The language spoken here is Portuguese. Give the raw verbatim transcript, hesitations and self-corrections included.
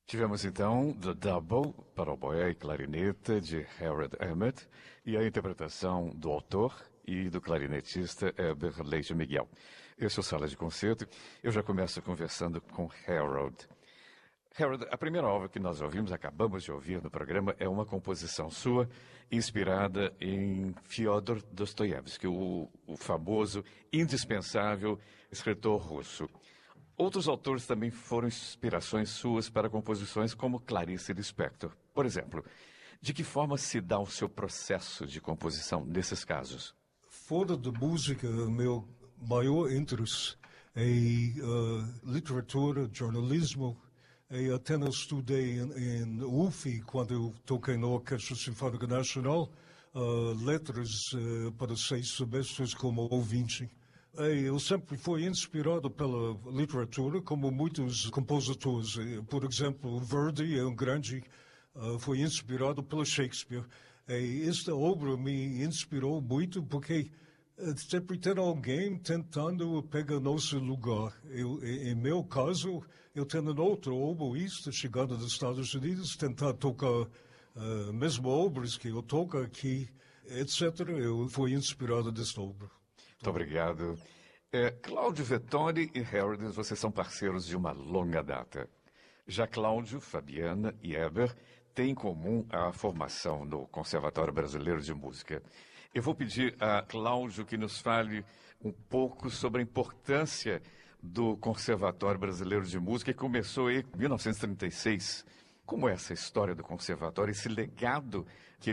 Tivemos então The Double para oboé e clarineta de Harold Emmett e a interpretação do autor e do clarinetista Heber Leite Miguel. Esse é o Sala de Concerto. Eu já começo conversando com Harold. Harold, a primeira obra que nós ouvimos, acabamos de ouvir no programa, é uma composição sua inspirada em Fyodor Dostoiévski, o, o famoso, indispensável escritor russo. Outros autores também foram inspirações suas para composições como Clarice Lispector. Por exemplo, de que forma se dá o seu processo de composição nesses casos? Fora da música, meu maior interesse é uh, literatura, jornalismo, e até eu estudei em, em U F I, quando eu toquei na Orquestra Sinfônica Nacional, uh, letras uh, para seis semestres como ouvinte. Eu sempre fui inspirado pela literatura, como muitos compositores. Por exemplo, Verdi é um grande, uh, foi inspirado pelo Shakespeare. E esta obra me inspirou muito porque uh, sempre tem alguém tentando pegar nosso lugar. Eu, em meu caso, eu tenho um outro oboísta chegando dos Estados Unidos, tentar tocar uh, mesmo obras que eu toco aqui, etcétera. Eu fui inspirado desta obra. Muito obrigado. É, Cláudio Vettoni e Harold, vocês são parceiros de uma longa data. Já Cláudio, Fabiana e Heber têm em comum a formação no Conservatório Brasileiro de Música. Eu vou pedir a Cláudio que nos fale um pouco sobre a importância do Conservatório Brasileiro de Música, que começou em mil novecentos e trinta e seis. Como é essa história do Conservatório, esse legado que